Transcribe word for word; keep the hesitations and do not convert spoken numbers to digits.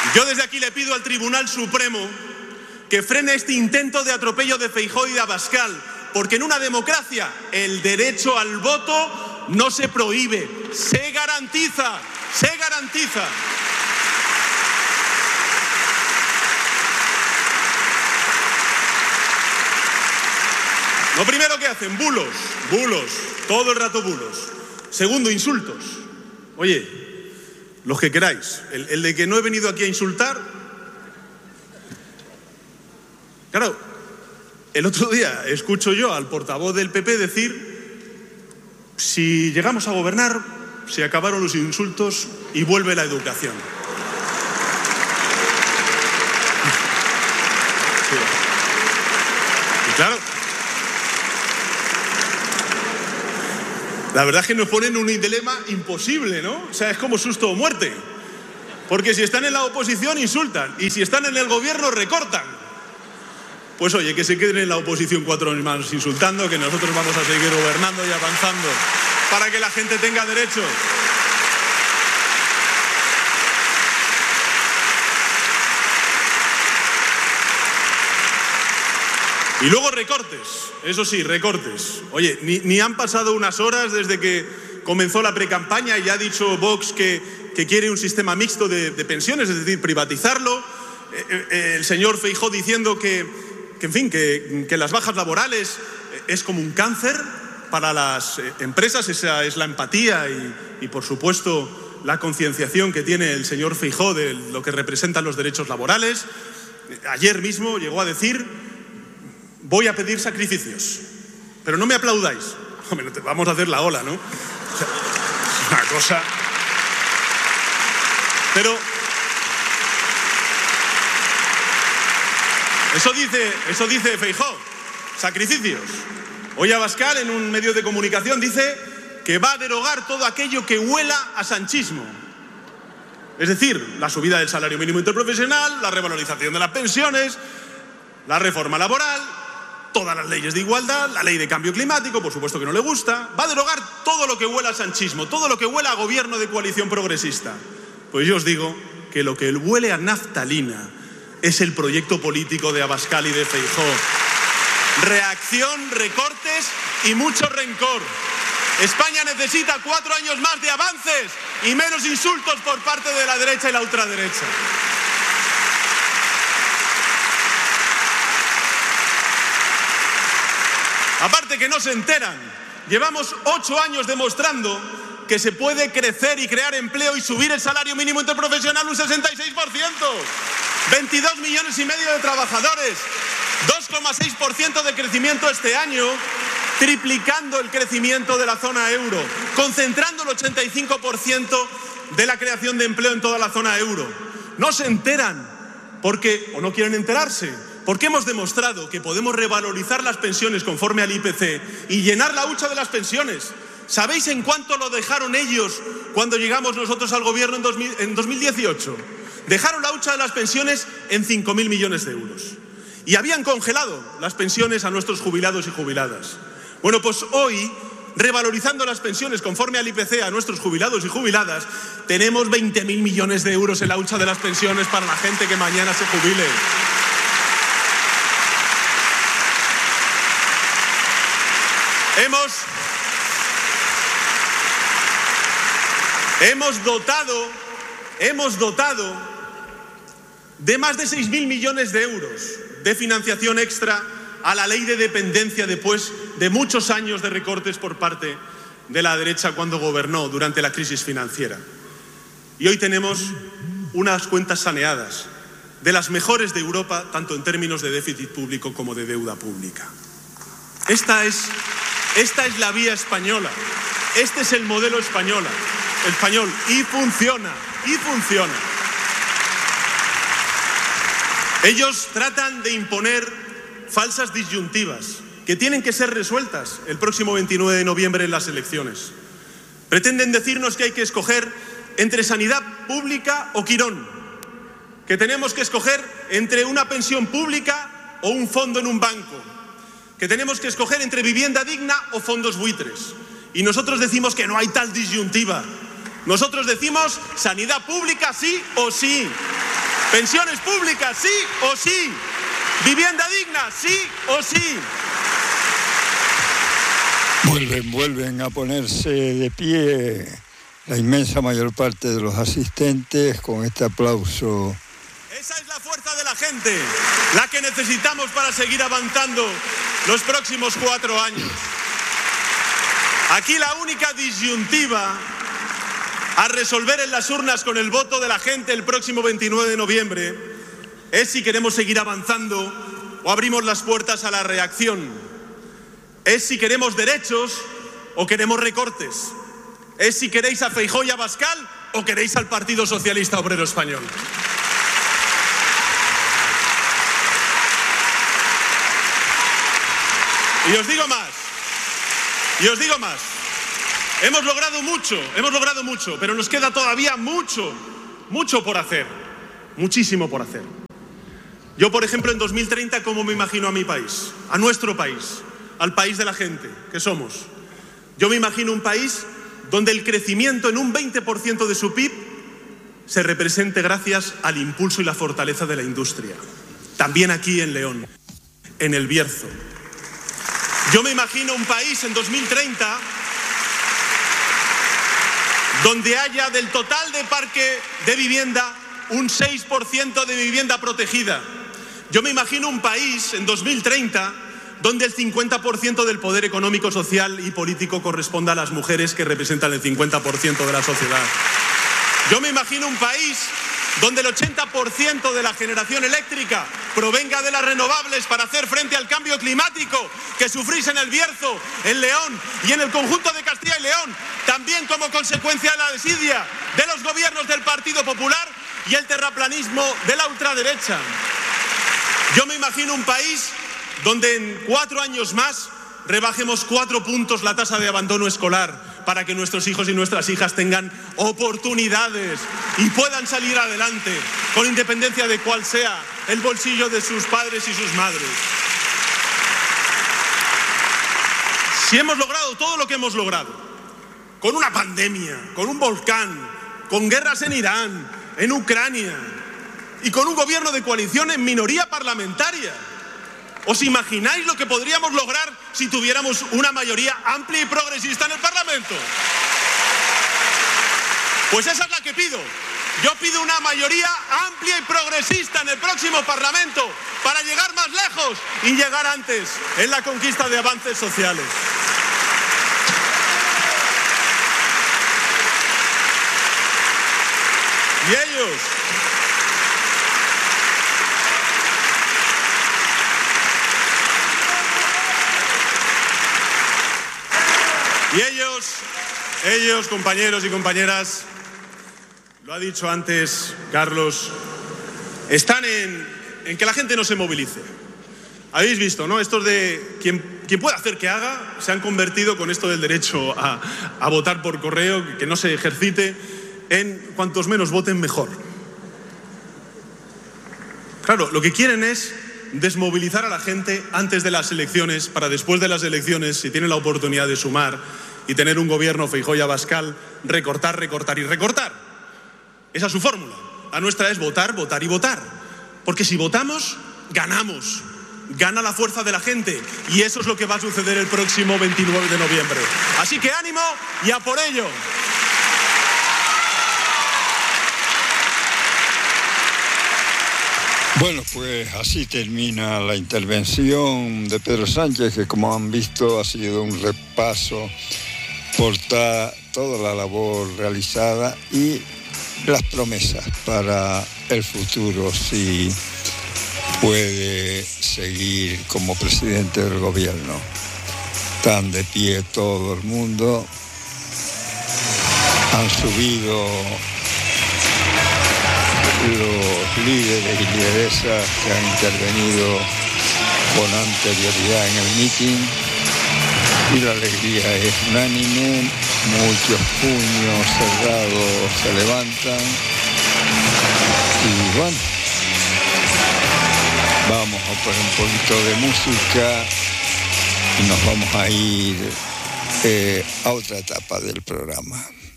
Yo desde aquí le pido al Tribunal Supremo que frene este intento de atropello de Feijóo y de Abascal, porque en una democracia el derecho al voto no se prohíbe, se garantiza, se garantiza. Lo primero que hacen, bulos, bulos, todo el rato bulos. Segundo, insultos. Oye, los que queráis, el, el de que no he venido aquí a insultar. Claro, el otro día escucho yo al portavoz del P P decir: si llegamos a gobernar, se acabaron los insultos y vuelve la educación. Sí. Y claro, la verdad es que nos ponen un dilema imposible, ¿no? O sea, es como susto o muerte. Porque si están en la oposición, insultan. Y si están en el gobierno, recortan. Pues oye, que se queden en la oposición cuatro años más insultando, que nosotros vamos a seguir gobernando y avanzando para que la gente tenga derechos. Y luego recortes, eso sí, recortes. Oye, ni, ni han pasado unas horas desde que comenzó la precampaña y ya ha dicho Vox que, que quiere un sistema mixto de, de pensiones, es decir, privatizarlo. Eh, eh, el señor Feijóo diciendo que, que en fin, que, que las bajas laborales es como un cáncer para las empresas. Esa es la empatía y, y por supuesto, la concienciación que tiene el señor Feijóo de lo que representan los derechos laborales. Ayer mismo llegó a decir: voy a pedir sacrificios, pero no me aplaudáis. Hombre, vamos a hacer la ola, ¿no? O sea, es una cosa. Pero eso dice, eso dice Feijóo, sacrificios. Hoy Abascal, en un medio de comunicación, dice que va a derogar todo aquello que huela a sanchismo. Es decir, la subida del salario mínimo interprofesional, la revalorización de las pensiones, la reforma laboral, todas las leyes de igualdad, la ley de cambio climático, por supuesto que no le gusta. Va a derogar todo lo que huela a sanchismo, todo lo que huela a gobierno de coalición progresista. Pues yo os digo que lo que huele a naftalina es el proyecto político de Abascal y de Feijóo. Reacción, recortes y mucho rencor. España necesita cuatro años más de avances y menos insultos por parte de la derecha y la ultraderecha. Aparte que no se enteran, llevamos ocho años demostrando que se puede crecer y crear empleo y subir el salario mínimo interprofesional un sesenta y seis por ciento. veintidós millones y medio de trabajadores, dos coma seis por ciento de crecimiento este año, triplicando el crecimiento de la zona euro, concentrando el ochenta y cinco por ciento de la creación de empleo en toda la zona euro. No se enteran porque, o no quieren enterarse, porque hemos demostrado que podemos revalorizar las pensiones conforme al I P C y llenar la hucha de las pensiones. ¿Sabéis en cuánto lo dejaron ellos cuando llegamos nosotros al gobierno en, dos mil, en dos mil dieciocho? Dejaron la hucha de las pensiones en cinco mil millones de euros. Y habían congelado las pensiones a nuestros jubilados y jubiladas. Bueno, pues hoy, revalorizando las pensiones conforme al I P C a nuestros jubilados y jubiladas, tenemos veinte mil millones de euros en la hucha de las pensiones para la gente que mañana se jubile. Hemos, hemos dotado, hemos dotado de más de seis mil millones de euros de financiación extra a la ley de dependencia después de muchos años de recortes por parte de la derecha cuando gobernó durante la crisis financiera. Y hoy tenemos unas cuentas saneadas, de las mejores de Europa, tanto en términos de déficit público como de deuda pública. Esta es... Esta es la vía española, este es el modelo español, español y funciona, y funciona. Ellos tratan de imponer falsas disyuntivas que tienen que ser resueltas el próximo veintinueve de noviembre en las elecciones. Pretenden decirnos que hay que escoger entre sanidad pública o Quirón, que tenemos que escoger entre una pensión pública o un fondo en un banco, que tenemos que escoger entre vivienda digna o fondos buitres. Y nosotros decimos que no hay tal disyuntiva. Nosotros decimos sanidad pública sí o sí. Pensiones públicas, sí o sí. Vivienda digna, sí o sí. Vuelven, vuelven a ponerse de pie la inmensa mayor parte de los asistentes con este aplauso. Esa es la fuerza de la gente, la que necesitamos para seguir avanzando los próximos cuatro años. Aquí la única disyuntiva a resolver en las urnas con el voto de la gente el próximo veintinueve de noviembre es si queremos seguir avanzando o abrimos las puertas a la reacción. Es si queremos derechos o queremos recortes. Es si queréis a Feijóo y a Abascal o queréis al Partido Socialista Obrero Español. Y os digo más, y os digo más. Hemos logrado mucho, hemos logrado mucho, pero nos queda todavía mucho, mucho por hacer. Muchísimo por hacer. Yo, por ejemplo, en dos mil treinta, ¿cómo me imagino a mi país? A nuestro país, al país de la gente, que somos. Yo me imagino un país donde el crecimiento en un veinte por ciento de su P I B se represente gracias al impulso y la fortaleza de la industria. También aquí en León, en El Bierzo. Yo me imagino un país en dos mil treinta donde haya del total de parque de vivienda un seis por ciento de vivienda protegida. Yo me imagino un país en dos mil treinta donde el cincuenta por ciento del poder económico, social y político corresponda a las mujeres, que representan el cincuenta por ciento de la sociedad. Yo me imagino un país donde el ochenta por ciento de la generación eléctrica provenga de las renovables para hacer frente al cambio climático que sufrís en El Bierzo, en León y en el conjunto de Castilla y León, también como consecuencia de la desidia de los gobiernos del Partido Popular y el terraplanismo de la ultraderecha. Yo me imagino un país donde en cuatro años más rebajemos cuatro puntos la tasa de abandono escolar para que nuestros hijos y nuestras hijas tengan oportunidades y puedan salir adelante, con independencia de cuál sea el bolsillo de sus padres y sus madres. Si hemos logrado todo lo que hemos logrado, con una pandemia, con un volcán, con guerras en Irán, en Ucrania y con un gobierno de coalición en minoría parlamentaria, ¿os imagináis lo que podríamos lograr si tuviéramos una mayoría amplia y progresista en el Parlamento? Pues esa es la que pido. Yo pido una mayoría amplia y progresista en el próximo Parlamento para llegar más lejos y llegar antes en la conquista de avances sociales. Y ellos... Y ellos, ellos, compañeros y compañeras, lo ha dicho antes Carlos, están en, en que la gente no se movilice. Habéis visto, ¿no? Estos de quien, quien puede hacer que haga, se han convertido con esto del derecho a, a votar por correo, que no se ejercite, en cuantos menos voten mejor. Claro, lo que quieren es desmovilizar a la gente antes de las elecciones, para después de las elecciones, si tienen la oportunidad de sumar y tener un gobierno Feijóo y Abascal, recortar, recortar y recortar. Esa es su fórmula. La nuestra es votar, votar y votar. Porque si votamos, ganamos. Gana la fuerza de la gente. Y eso es lo que va a suceder el próximo veintinueve de noviembre. Así que ánimo y a por ello. Bueno, pues así termina la intervención de Pedro Sánchez, que como han visto ha sido un repaso por ta, toda la labor realizada y las promesas para el futuro, si puede seguir como presidente del gobierno. Están de pie todo el mundo, han subido los líderes y lideresas que han intervenido con anterioridad en el mitin y la alegría es unánime, muchos puños cerrados se levantan y bueno, vamos a poner un poquito de música y nos vamos a ir eh, a otra etapa del programa.